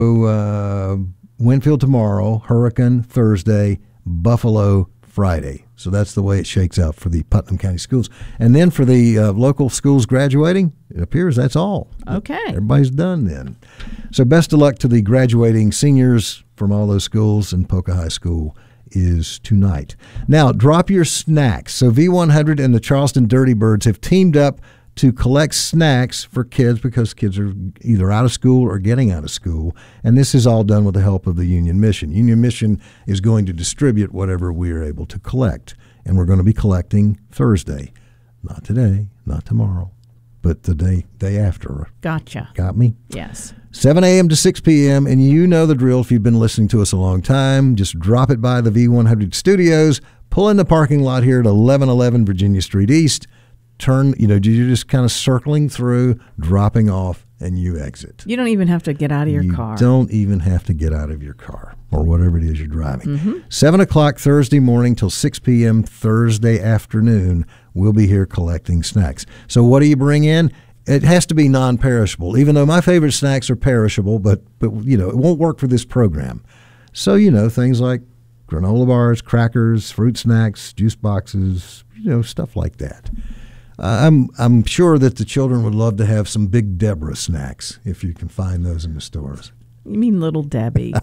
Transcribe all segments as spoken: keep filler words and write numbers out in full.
uh, Winfield tomorrow, Hurricane Thursday, Buffalo Friday. So that's the way it shakes out for the Putnam County schools. And then for the uh, local schools graduating, it appears that's all. Okay. Everybody's done then. So best of luck to the graduating seniors from all those schools, and Poca High School is tonight. Now, drop your snacks. So V one hundred and the Charleston Dirty Birds have teamed up to collect snacks for kids because kids are either out of school or getting out of school. And this is all done with the help of the Union Mission. Union Mission is going to distribute whatever we are able to collect. And we're going to be collecting Thursday. Not today, not tomorrow, but the day, day after. Gotcha. Got me? Yes. seven a.m. to six p.m. And you know the drill if you've been listening to us a long time. Just drop it by the V one hundred studios, pull in the parking lot here at eleven eleven Virginia Street East. Turn, you know, you're just kind of circling through, dropping off, and you exit. You don't even have to get out of your you car. You don't even have to get out of your car or whatever it is you're driving. Mm-hmm. seven o'clock Thursday morning till six p.m. Thursday afternoon, we'll be here collecting snacks. So what do you bring in? It has to be non-perishable, even though my favorite snacks are perishable, but, but you know, it won't work for this program. So, you know, things like granola bars, crackers, fruit snacks, juice boxes, you know, stuff like that. I'm I'm sure that the children would love to have some Big Deborah snacks if you can find those in the stores. You mean Little Debbie?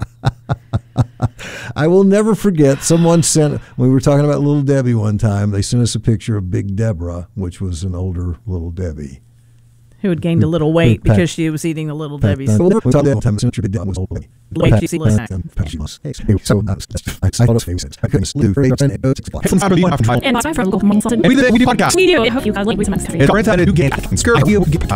I will never forget, someone sent, when we were talking about Little Debbie one time, they sent us a picture of Big Deborah, which was an older Little Debbie. Who had gained a little weight because she was eating the Little Debbie's. So, Weight so, And from local consultant. We do podcast. We do. I hope you guys like this.